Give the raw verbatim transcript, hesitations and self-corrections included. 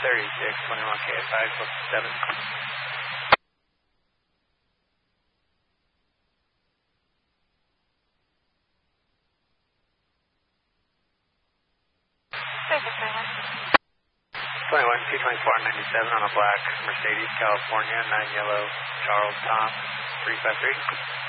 thirty-six, twenty-one K S I, close to seven. twenty-one, two twenty-four, ninety-seven on a black Mercedes, California, nine yellow, Charles Tom, three five three.